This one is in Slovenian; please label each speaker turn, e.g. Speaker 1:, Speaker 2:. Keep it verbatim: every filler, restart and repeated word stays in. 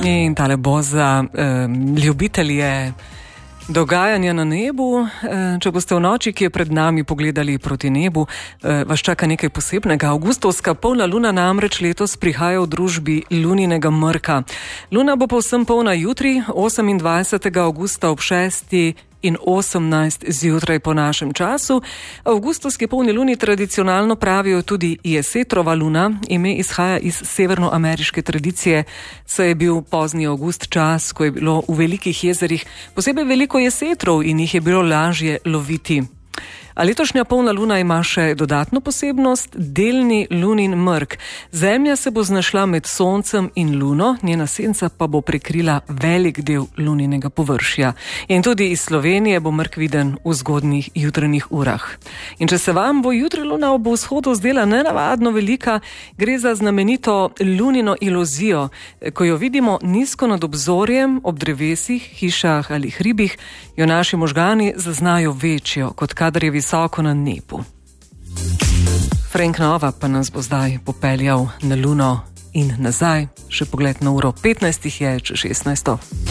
Speaker 1: In tale bo za eh, ljubitelje dogajanja na nebu. Eh, če boste v noči, ki je pred nami, pogledali proti nebu, eh, vas čaka nekaj posebnega. Avgustovska polna luna namreč letos prihaja v družbi luninega mrka. Luna bo povsem polna jutri, osemindvajsetega avgusta ob šesti in osemnajst zjutraj po našem času. Avgustovski polni luni tradicionalno pravijo tudi Jesetrova luna. Ime izhaja iz severnoameriške tradicije, saj je bil pozni avgust čas, ko je bilo v velikih jezerih posebej veliko jesetrov in jih je bilo lažje loviti. A letošnja polna luna ima še dodatno posebnost, delni lunin mrk. Zemlja se bo znašla med soncem in luno, njena senca pa bo prekrila velik del luninega površja. In tudi iz Slovenije bo mrk viden v zgodnjih jutranjih urah. In če se vam bo jutri luna ob vzhodu zdela nenavadno velika, gre za znamenito lunino iluzijo, ko jo vidimo nizko nad obzorjem, ob drevesih, hišah ali hribih, jo naši možgani zaznajo večjo, kot kadar je visoko na nebu. Frank Nova pa nas bo zdaj popeljal na luno in nazaj. Še pogled na uro, petnajst je čez šestnajsto.